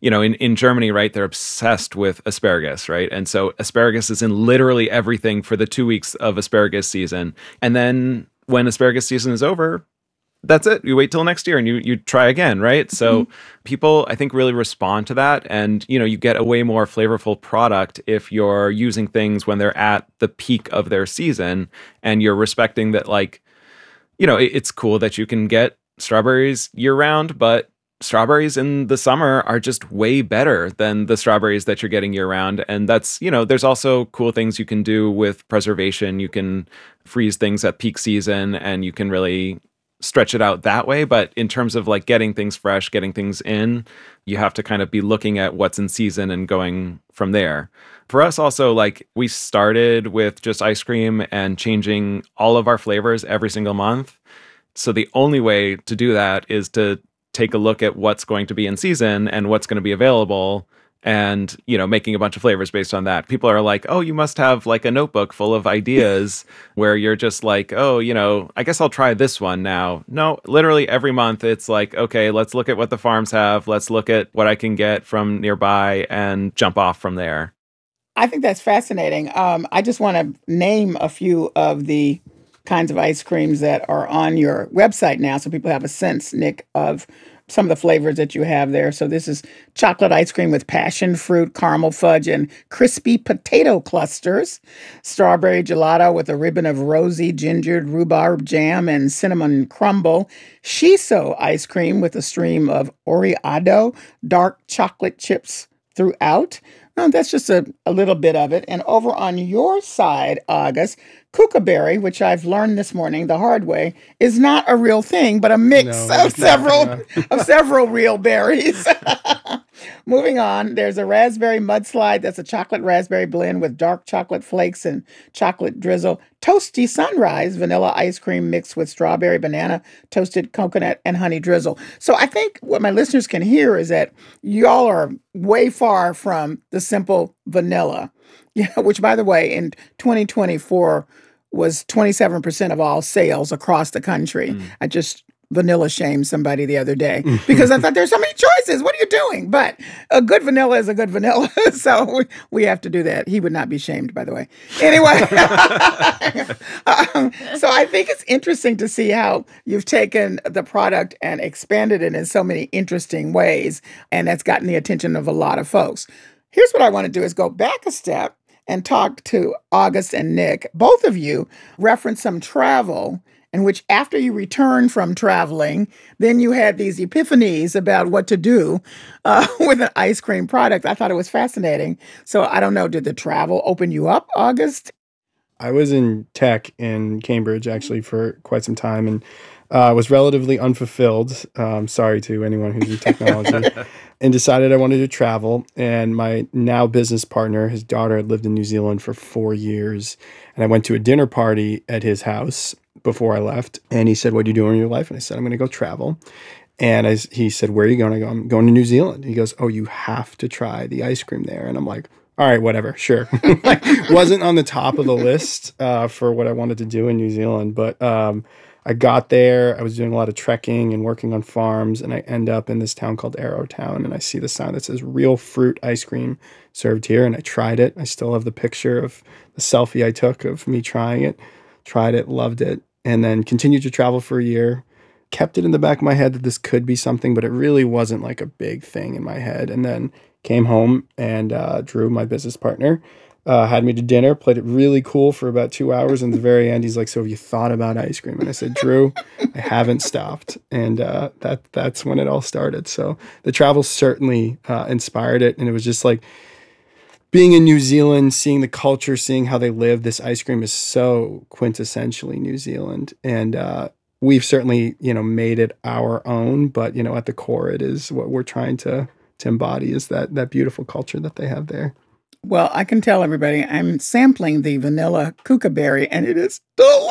in Germany, right, they're obsessed with asparagus, right? And so asparagus is in literally everything for the 2 weeks of asparagus season. And then when asparagus season is over, that's it. You wait till next year and you try again, right? So people, I think, really respond to that. And, you get a way more flavorful product if you're using things when they're at the peak of their season and you're respecting that, like, it's cool that you can get strawberries year round, but strawberries in the summer are just way better than the strawberries that you're getting year round. And that's, there's also cool things you can do with preservation. You can freeze things at peak season and you can really stretch it out that way. But in terms of like getting things fresh, getting things in, you have to kind of be looking at what's in season and going from there. For us also, like, we started with just ice cream and changing all of our flavors every single month. So the only way to do that is to take a look at what's going to be in season and what's going to be available and, making a bunch of flavors based on that. People are like, oh, you must have like a notebook full of ideas where you're just like, oh, I guess I'll try this one now. No, literally every month it's like, okay, let's look at what the farms have. Let's look at what I can get from nearby and jump off from there.
I think that's fascinating. I just want to name a few of the kinds of ice creams that are on your website now so people have a sense, Nick, of some of the flavors that you have there. So this is chocolate ice cream with passion fruit, caramel fudge, and crispy potato clusters. Strawberry gelato with a ribbon of rosy gingered rhubarb jam and cinnamon crumble. Shiso ice cream with a stream of Oreado dark chocolate chips throughout. No, that's just a little bit of it. And over on your side, August, kookaberry, which I've learned this morning the hard way, is not a real thing, but a mix of several real berries. Moving on, there's a raspberry mudslide. That's a chocolate raspberry blend with dark chocolate flakes and chocolate drizzle. Toasty sunrise, vanilla ice cream mixed with strawberry, banana, toasted coconut, and honey drizzle. So I think what my listeners can hear is that y'all are way far from the simple vanilla, which, by the way, in 2024 was 27% of all sales across the country. I just vanilla shamed somebody the other day because I thought there's so many choices. What are you doing? But a good vanilla is a good vanilla. So we have to do that. He would not be shamed, by the way. Anyway, so I think it's interesting to see how you've taken the product and expanded it in so many interesting ways. And that's gotten the attention of a lot of folks. Here's what I want to do is go back a step and talk to August and Nick. Both of you referenced some travel in which after you returned from traveling, then you had these epiphanies about what to do with an ice cream product. I thought it was fascinating. So I don't know, did the travel open you up, August?
I was in tech in Cambridge, actually, for quite some time and was relatively unfulfilled. Sorry to anyone who's in technology. And decided I wanted to travel. And my now business partner, his daughter had lived in New Zealand for 4 years. And I went to a dinner party at his house before I left. And he said, what are you doing in your life? And I said, I'm going to go travel. And he said, where are you going? I go, I'm going to New Zealand. He goes, oh, you have to try the ice cream there. And I'm like, all right, whatever, sure. Wasn't on the top of the list for what I wanted to do in New Zealand. But I got there, I was doing a lot of trekking and working on farms, and I end up in this town called Arrowtown, and I see the sign that says real fruit ice cream served here, and I tried it. I still have the picture of the selfie I took of me trying it. Tried it, loved it, and then continued to travel for a year. Kept it in the back of my head that this could be something, but it really wasn't like a big thing in my head. And then came home, and Drew, my business partner, had me to dinner, played it really cool for about 2 hours. And at the very end, he's like, so have you thought about ice cream? And I said, Drew, I haven't stopped. And that's when it all started. So the travel certainly inspired it. And it was just like being in New Zealand, seeing the culture, seeing how they live. This ice cream is so quintessentially New Zealand. And we've certainly, made it our own. But, at the core, it is what we're trying to embody is that beautiful culture that they have there.
Well, I can tell everybody I'm sampling the vanilla kookaberry, and it is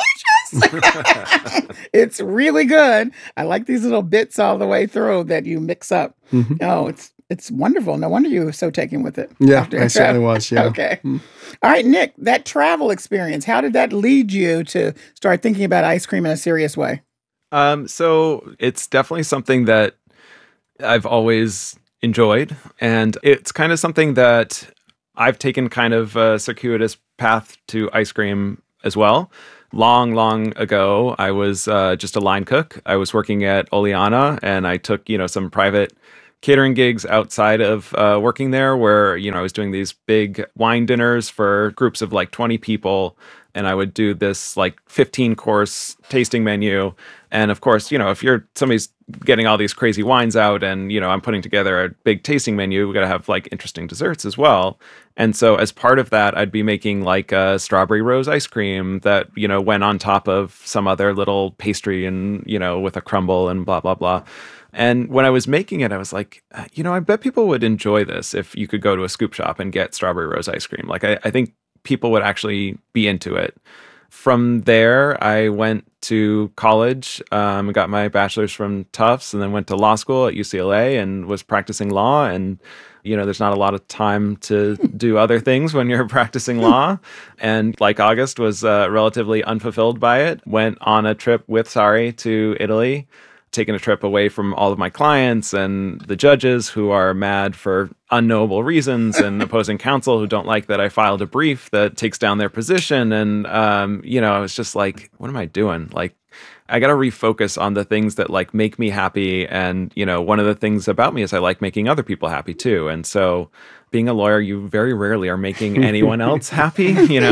delicious. It's really good. I like these little bits all the way through that you mix up. Mm-hmm. Oh, It's wonderful. No wonder you were so taken with it.
Yeah, I certainly was. Yeah.
Okay. All right, Nick, that travel experience, how did that lead you to start thinking about ice cream in a serious way?
So it's definitely something that I've always enjoyed. And it's kind of something that I've taken kind of a circuitous path to ice cream as well. Long ago, I was just a line cook. I was working at Oleana, and I took, some private catering gigs outside of working there where, I was doing these big wine dinners for groups of like 20 people. And I would do this like 15-course tasting menu. And of course, if somebody's getting all these crazy wines out and, I'm putting together a big tasting menu, we got to have like interesting desserts as well. And so as part of that, I'd be making like a strawberry rose ice cream that, went on top of some other little pastry and, with a crumble and blah, blah, blah. And when I was making it, I was like, I bet people would enjoy this if you could go to a scoop shop and get strawberry rose ice cream. Like, I think people would actually be into it. From there, I went to college, got my bachelor's from Tufts, and then went to law school at UCLA and was practicing law. And, there's not a lot of time to do other things when you're practicing law. And like August was relatively unfulfilled by it. Went on a trip with Sari to Italy, taken a trip away from all of my clients and the judges who are mad for unknowable reasons and opposing counsel who don't like that I filed a brief that takes down their position. And, I was just like, what am I doing? Like, I got to refocus on the things that like make me happy. And, one of the things about me is I like making other people happy too. And so being a lawyer, you very rarely are making anyone else happy,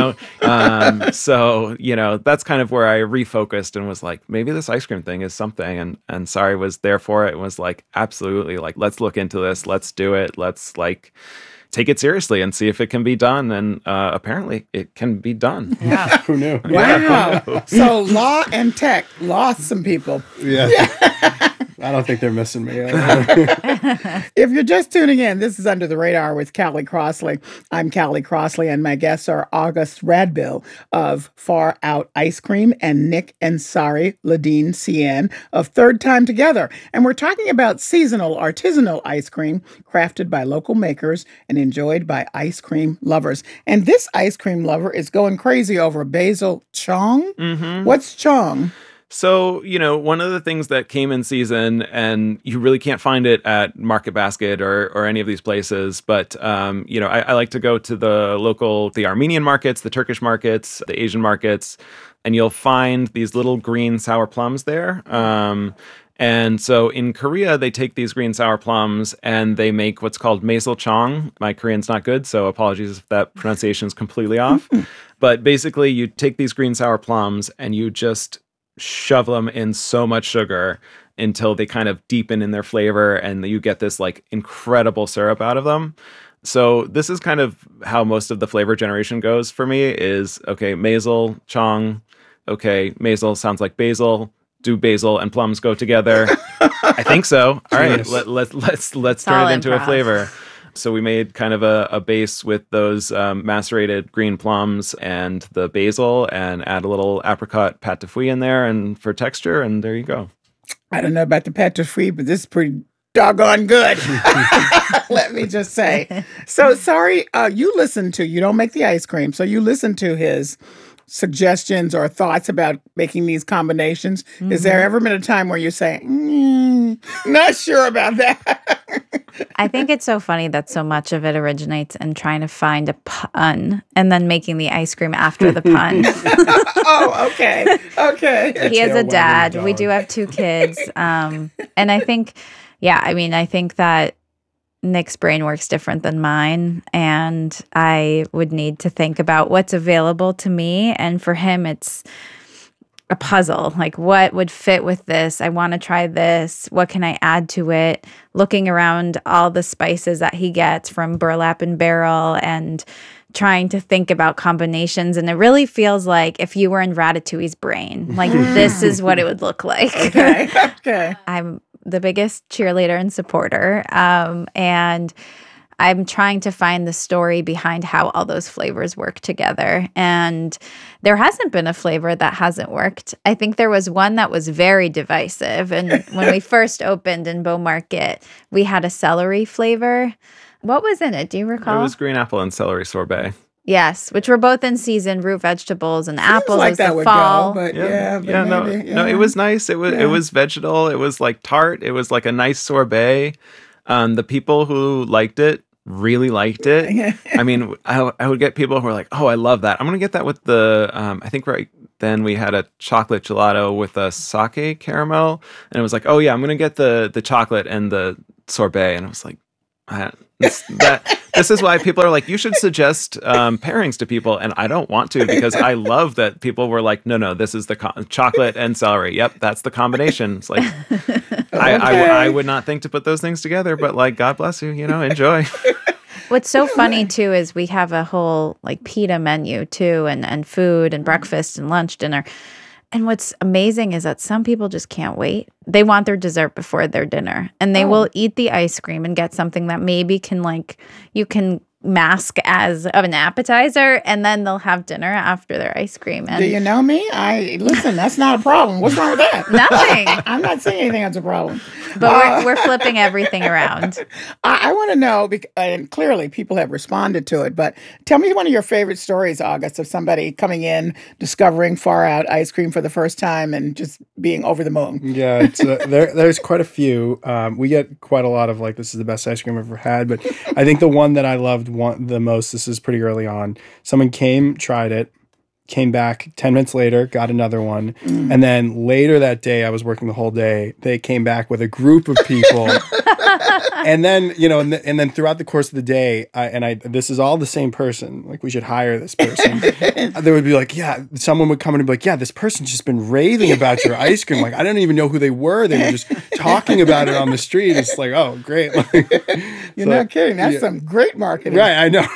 So, that's kind of where I refocused and was like, maybe this ice cream thing is something. And Sari was there for it and was like, absolutely, like, let's look into this. Let's do it. Let's like take it seriously and see if it can be done. And apparently it can be done.
Yeah.
Who knew?
Wow. So law and tech lost some people.
Yeah. I don't think they're missing me.
If you're just tuning in, this is Under the Radar with Callie Crossley. I'm Callie Crossley, and my guests are August Radbill of Far Out Ice Cream and Nick and Sari Ladine Cien of Third Time Together. And we're talking about seasonal artisanal ice cream crafted by local makers and enjoyed by ice cream lovers. And this ice cream lover is going crazy over Basil Chong.
Mm-hmm.
What's Chong?
So, one of the things that came in season, and you really can't find it at Market Basket or any of these places, but, I like to go to the Armenian markets, the Turkish markets, the Asian markets, and you'll find these little green sour plums there. And so in Korea, they take these green sour plums and they make what's called Basil Chong. My Korean's not good, so apologies if that pronunciation is completely off. But basically, you take these green sour plums and you just shove them in so much sugar until they kind of deepen in their flavor and you get this like incredible syrup out of them. So this is kind of how most of the flavor generation goes for me is, okay, Basil Chong. Okay, Basil sounds like basil. Do basil and plums go together? I think so. All right, let's turn it into a flavor. So we made kind of a base with those macerated green plums and the basil and add a little apricot pâte de fouille in there and for texture, and there you go.
I don't know about the pâte de fouille, but this is pretty doggone good. Let me just say. So, Sari, you don't make the ice cream, so you listen to his suggestions or thoughts about making these combinations. Mm-hmm. Is there ever been a time where you say, not sure about that?
I think it's so funny that so much of it originates in trying to find a pun and then making the ice cream after the pun.
Oh, okay. Okay.
He is a dad. We do have 2 kids. And I think, I think that Nick's brain works different than mine, and I would need to think about what's available to me. And for him, it's a puzzle. Like, what would fit with this? I want to try this. What can I add to it? Looking around all the spices that he gets from Burlap and Barrel and trying to think about combinations. And it really feels like if you were in Ratatouille's brain, like this is what it would look like.
Okay.
I'm the biggest cheerleader and supporter. And I'm trying to find the story behind how all those flavors work together. And there hasn't been a flavor that hasn't worked. I think there was one that was very divisive. And when we first opened in Beau Market, we had a celery flavor. What was in it? Do you recall?
It was green apple and celery sorbet.
Yes, which were both in season, root vegetables and apples.
like
was
that
the
would
fall.
go, but
No, it was nice. It was vegetal. It was like tart. It was like a nice sorbet. The people who liked it really liked it. I mean, I would get people who were like, "Oh, I love that. I'm gonna get that with the." I think right then we had a chocolate gelato with a sake caramel, and it was like, "Oh yeah, I'm gonna get the chocolate and the sorbet," and I was like, this is why people are like, you should suggest pairings to people, and I don't want to, because I love that people were like, no, this is the chocolate and celery. Yep, that's the combination. It's like, I would not think to put those things together, but like, God bless you, enjoy.
What's so funny too is we have a whole like pita menu too, and food and breakfast and lunch, dinner. And what's amazing is that some people just can't wait. They want their dessert before their dinner, and they will eat the ice cream and get something that maybe you can mask as of an appetizer, and then they'll have dinner after their ice cream. And
do you know me? Listen, that's not a problem. What's wrong with that?
Nothing.
I'm not saying anything that's a problem.
But we're flipping everything around.
I want to know, and clearly people have responded to it, but tell me one of your favorite stories, August, of somebody coming in, discovering Far Out ice cream for the first time and just being over the moon.
Yeah, it's there's quite a few. We get quite a lot of like, this is the best ice cream I've ever had, but I think the one that I loved the most, this is pretty early on, someone came, tried it, came back 10 minutes later, got another one. And then later that day, I was working the whole day. They came back with a group of people. And then, and then throughout the course of the day, this is all the same person. Like, we should hire this person. They would be like, someone would come in and be like, this person's just been raving about your ice cream. Like, I don't even know who they were. They were just talking about it on the street. It's like, oh, great.
You're not kidding. That's some great marketing.
Right, I know.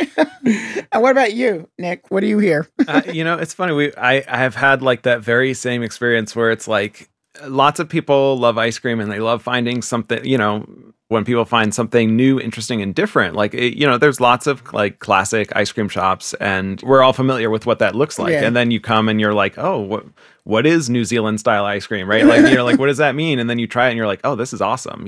And what about you, Nick? What do you hear?
It's funny. I have had like that very same experience where it's like lots of people love ice cream and they love finding something, when people find something new, interesting, and different. Like, there's lots of like classic ice cream shops, and we're all familiar with what that looks like. Yeah. And then you come and you're like, oh, what is New Zealand style ice cream, right? Like, you're like, what does that mean? And then you try it and you're like, oh, this is awesome.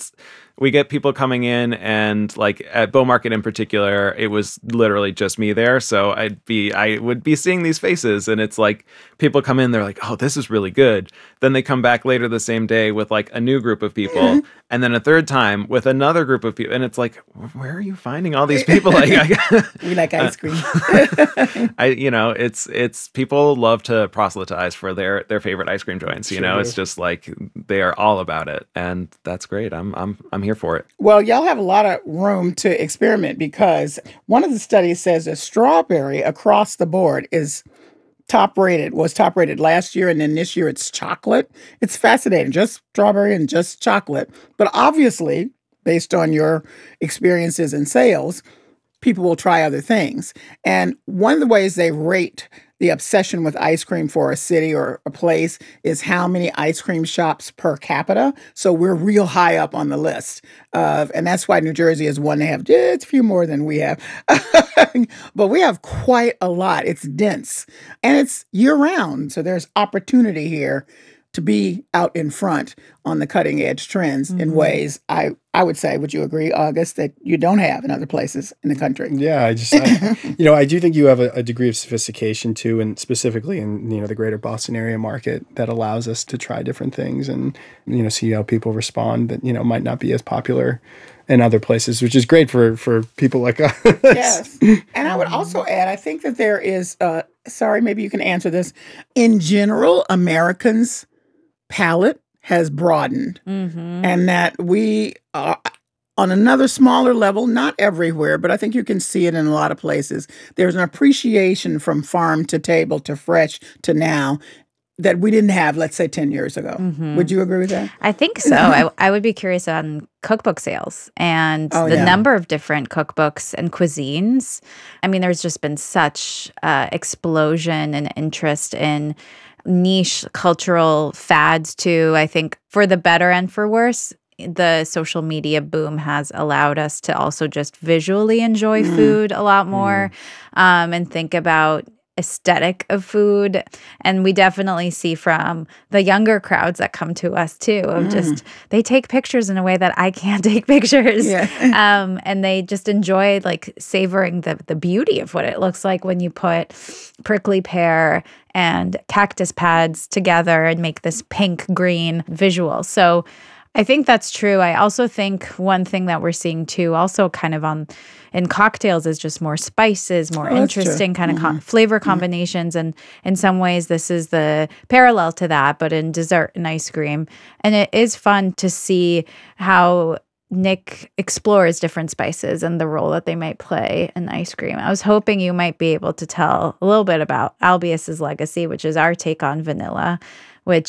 We get people coming in, and like at Beau Market in particular, it was literally just me there. So I would be seeing these faces, and it's like people come in, they're like, oh, this is really good. Then they come back later the same day with like a new group of people, and then a third time with another group of people. And it's like, where are you finding all these people? Like,
we like ice cream.
It's people love to proselytize for their favorite ice cream joints.
Sure
it's just like they are all about it, and that's great. I'm here for it.
Well, y'all have a lot of room to experiment, because one of the studies says that strawberry across the board was top rated last year, and then this year it's chocolate. It's fascinating, just strawberry and just chocolate. But obviously, based on your experiences in sales, people will try other things. And one of the ways they rate the obsession with ice cream for a city or a place is how many ice cream shops per capita. So we're real high up on the list. And that's why New Jersey is one to have. It's a few more than we have. But we have quite a lot. It's dense. And it's year-round. So there's opportunity here to be out in front on the cutting edge trends in ways I would say, would you agree, August, that you don't have in other places in the country?
Yeah, I do think you have a degree of sophistication too, and specifically in the greater Boston area market, that allows us to try different things and see how people respond that might not be as popular in other places, which is great for people like us.
Yes. And I would also add, I think that there is, sorry, maybe you can answer this. In general, Americans' palate has broadened, and that we are on another smaller level, not everywhere, but I think you can see it in a lot of places. There's an appreciation from farm to table to fresh to now that we didn't have, let's say, 10 years ago. Would you agree with that?
I think so. I would be curious on cookbook sales and number of different cookbooks and cuisines. I mean, there's just been such explosion and interest in niche cultural fads too, I think, for the better and for worse. the social media boom has allowed us to also just visually enjoy food a lot more, and think about aesthetic of food. And we definitely see from the younger crowds that come to us too, of just, they take pictures in a way that I can't take pictures. And they just enjoy like savoring the beauty of what it looks like when you put prickly pear and cactus pads together and make this pink green visual. So I think that's true. I also think one thing that we're seeing too, also kind of in cocktails, is just more spices, more interesting kind of flavor combinations. And in some ways, this is the parallel to that, but in dessert and ice cream. And it is fun to see how Nick explores different spices and the role that they might play in ice cream. I was hoping you might be able to tell a little bit about Albius's legacy, which is our take on vanilla, which